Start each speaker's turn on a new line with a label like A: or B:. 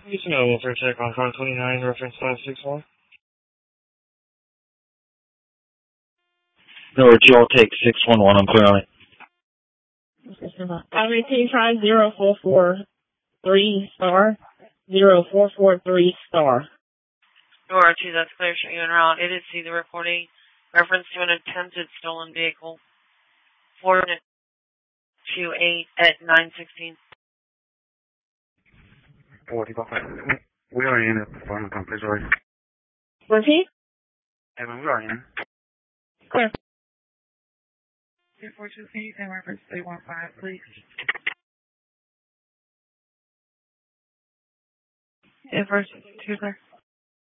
A: Houston Welfare check on car 29, reference 561.
B: No, you all take 611, I'm clear on it.
C: I repeat, try 0443 star. 0443 star.
D: Door 2, that's clear, show you en route. It is see the reporting. Reference to an attempted stolen vehicle. 428 at 916.
A: 45. We are in at the final company, sorry.
C: Repeat?
A: Evan, we are in.
C: Clear.
D: 428 and reference 315, please. Inverse 2 clear.